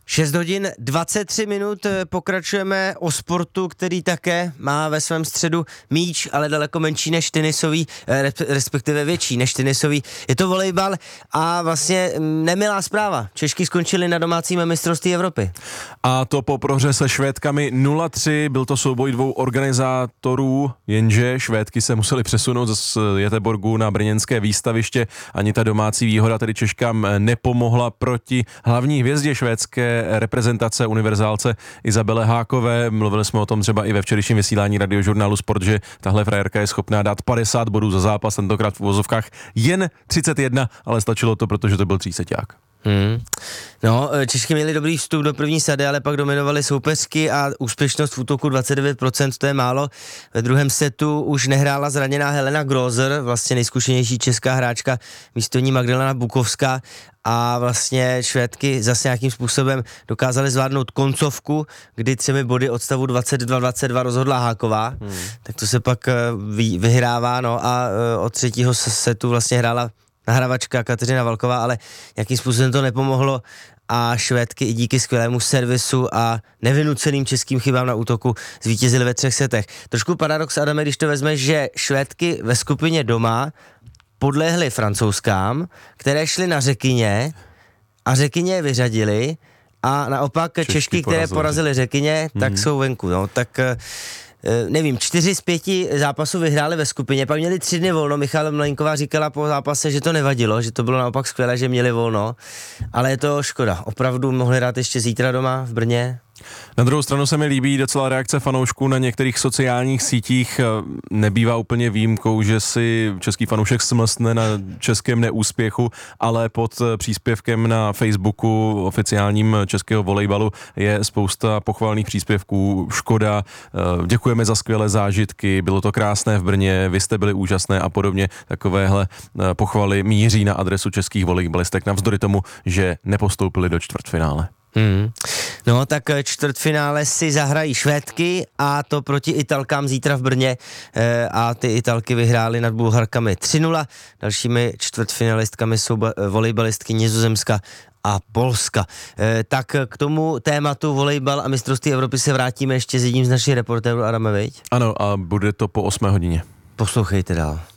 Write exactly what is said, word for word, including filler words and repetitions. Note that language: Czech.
šest hodin dvacet tři minut, pokračujeme o sportu, který také má ve svém středu míč, ale daleko menší než tenisový, respektive větší než tenisový. Je to volejbal a vlastně nemilá zpráva. Češky skončili na domácím mistrovství Evropy. A to po prohře se Švédkami nula tři, byl to souboj dvou organizátorů, jenže Švédky se museli přesunout z Göteborgu na brněnské výstaviště. Ani ta domácí výhoda tedy Češkám nepomohla proti hlavní hvězdě švédské reprezentace, univerzálce Izabele Hákové. Mluvili jsme o tom třeba i ve včerejším vysílání radiožurnálu Sport, že tahle frajerka je schopná dát padesát bodů za zápas, tentokrát v uvozovkách jen třicet jedna, ale stačilo to, protože to byl tříseťák. Hmm. No, Češky měli dobrý vstup do první sady, ale pak dominovali soupeřky a úspěšnost v útoku dvacet devět procent, to je málo. Ve druhém setu už nehrála zraněná Helena Grozer, vlastně nejzkušenější česká hráčka, místo ní Magdalena Bukovská, a vlastně Švédky zase nějakým způsobem dokázaly zvládnout koncovku, kdy třemi body od stavu dvacet dva dvacet dva rozhodla Háková, hmm. tak to se pak vy, vyhrává, no a od třetího setu vlastně hrála nahrávačka Kateřina Valková, ale jakým způsobem to nepomohlo a Švédky i díky skvělému servisu a nevynuceným českým chybám na útoku zvítězili ve třech setech. Trošku paradox, Adame, když to vezmeš, že Švédky ve skupině doma podlehly francouzskám, které šly na Řekyně a Řekyně je vyřadili a naopak Češky, Češky které porazili, porazili Řekyně, tak mm-hmm. jsou venku. No, tak nevím, čtyři z pěti zápasů vyhráli ve skupině, pak měli tři dny volno. Michaela Mlejnková říkala po zápase, že to nevadilo, že to bylo naopak skvělé, že měli volno, ale je to škoda. Opravdu mohli hrát ještě zítra doma v Brně. Na druhou stranu se mi líbí docela reakce fanoušků na některých sociálních sítích. Nebývá úplně výjimkou, že si český fanoušek smlsne na českém neúspěchu, ale pod příspěvkem na Facebooku oficiálním českého volejbalu je spousta pochvalných příspěvků. Škoda, děkujeme za skvělé zážitky, bylo to krásné v Brně, vy jste byli úžasné a podobně. Takovéhle pochvaly míří na adresu českých volejbalistek navzdory tomu, že nepostoupili do čtvrtfinále. Hmm. No tak čtvrtfinále si zahrají Švédky a to proti Italkám zítra v Brně e, a ty Italky vyhrály nad Bulharkami tři nula. Dalšími čtvrtfinalistkami jsou ba- volejbalistky Nizozemska a Polska. E, tak k tomu tématu volejbal a mistrovství Evropy se vrátíme ještě s jedním z našich reportérů, Adame, viď? Ano, a bude to po osmé hodině. Poslouchejte dál.